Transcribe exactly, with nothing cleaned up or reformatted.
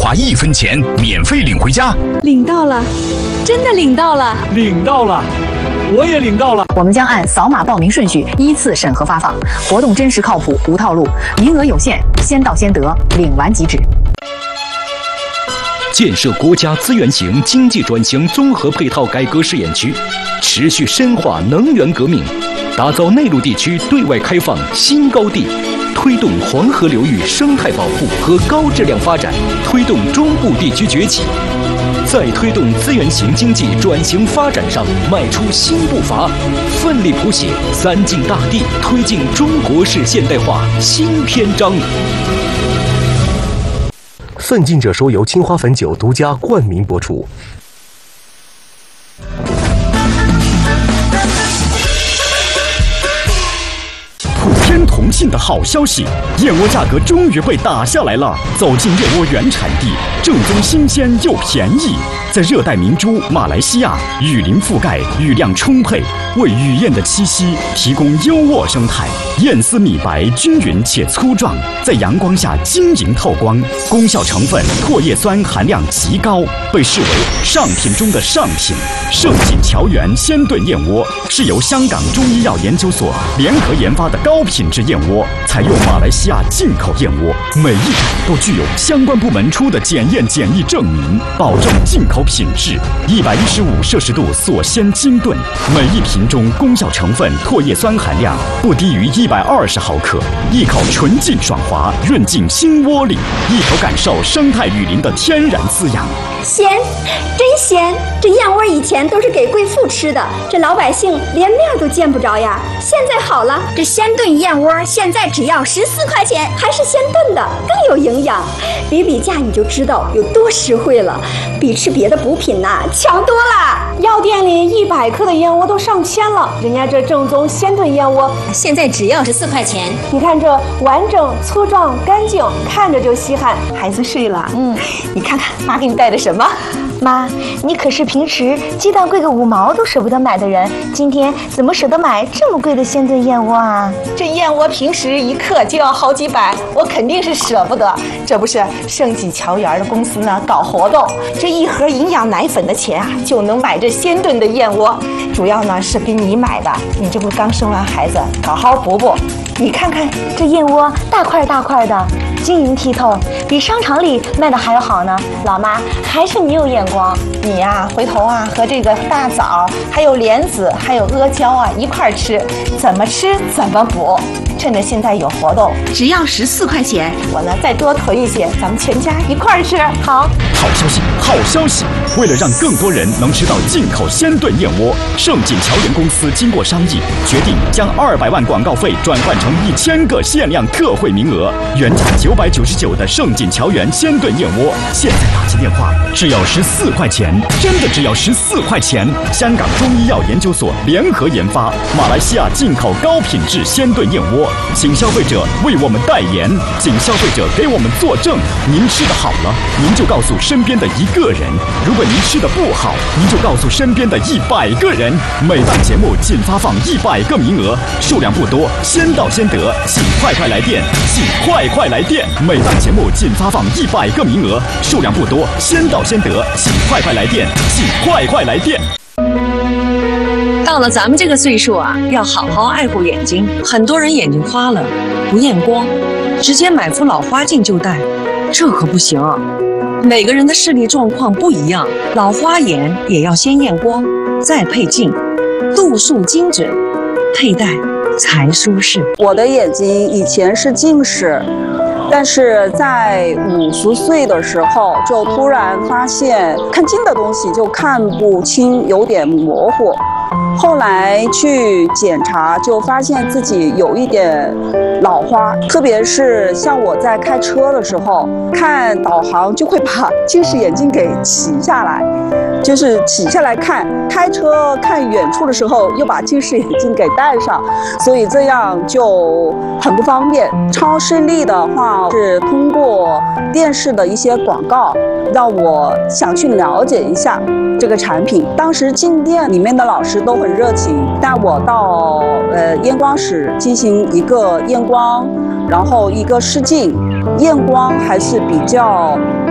花一分钱免费领回家。 领到了，真的领到了， 领到了，我也领到了。 我们将按扫码报名顺序依次审核发放，活动真实靠谱无套路，名额有限，先到先得，领完即止。 建设国家资源型经济转型综合配套改革试验区，持续深化能源革命，打造内陆地区对外开放新高地，推动黄河流域生态保护和高质量发展，推动中部地区崛起，在推动资源型经济转型发展上迈出新步伐，奋力谱写三晋大地推进中国式现代化新篇章。 奋进者说由青花汾酒独家冠名播出。 普天同庆的好消息，燕窝价格终于被打下来了。走进燕窝原产地，正宗新鲜又便宜。在热带明珠马来西亚，雨林覆盖，雨量充沛，为雨燕的栖息提供优渥生态。燕丝米白均匀且粗壮，在阳光下晶莹透光，功效成分唾液酸含量极高，被视为上品中的上品。盛锦乔园鲜炖燕窝是由香港中医药研究所联合研发的高品质燕窝，采用马来西亚进口燕窝，每一种都具有相关部门出的检验检疫证明，保证进口品质。一百一十五摄氏度锁鲜精炖，每一瓶中功效成分唾液酸含量不低于一百二十毫克，一口纯净爽滑，润进心窝里，一口感受生态雨林的天然滋养。 鲜，真鲜！这燕窝以前都是给贵妇吃的，这老百姓连面都见不着呀。现在好了，这鲜炖燕窝现在只要十四块钱，还是鲜炖的，更有营养。比比价你就知道有多实惠了，比吃别的补品呐、啊、强多了。 药店里一百克的燕窝都上千了，人家这正宗鲜炖燕窝现在只要十四块钱。 你看这完整、粗壮、干净，看着就稀罕。 孩子睡了，嗯，你看看妈给你带的什么？ 妈，你可是平时鸡蛋贵个五毛都舍不得买的人，今天怎么舍得买这么贵的鲜炖燕窝啊？ 这燕窝平时一克就要好几百，我肯定是舍不得。这不是盛锦乔园的公司呢搞活动，这一盒营养奶粉的钱啊，就能买这鲜炖的燕窝。主要呢是给你买的，你这不刚生完孩子，好好补补。你看看这燕窝大块大块的，晶莹剔透，比商场里卖的还要好呢。老妈，还是你有眼光。 你呀、啊，回头啊和这个大枣、还有莲子、还有阿胶啊一块吃，怎么吃怎么补。趁着现在有活动， 只要十四块钱， 我呢再多囤一些，咱们全家一块吃。好， 好消息，好消息！为了让更多人能吃到进口鲜炖燕窝，盛锦乔园公司经过商议，决定将二百万广告费转换成一千个限量特惠名额。原价九百九十九的盛锦乔园鲜炖燕窝，现在打起电话只要十四块钱，真的只要十四块钱！香港中医药研究所联合研发，马来西亚进口高品质鲜炖燕窝。请消费者为我们代言，请消费者给我们作证。您吃的好了，您就告诉身边的一个人；如果您吃的不好，您就告诉身边的一百个人。每档节目仅发放一百个名额，数量不多，先到先得，请快快来电，请快快来电。每档节目仅发放一百个名额，数量不多，先到先得，请快快来电，请快快来电。 到了咱们这个岁数啊，要好好爱护眼睛。很多人眼睛花了，不验光，直接买副老花镜就戴，这可不行啊。每个人的视力状况不一样，老花眼也要先验光，再配镜，度数精准，佩戴才舒适。 我的眼睛以前是近视，但是在五十岁的时候，就突然发现看近的东西就看不清，有点模糊。后来去检查，就发现自己有一点老花，特别是像我在开车的时候，看导航就会把近视眼镜给起下来，就是起下来看，开车看远处的时候又把近视眼镜给戴上，所以这样就很不方便。超视力的话是通过电视的一些广告，让我想去了解一下这个产品。当时进店里面的老师都很热情，带我到呃验光室进行一个验光，然后一个试镜。验光还是比较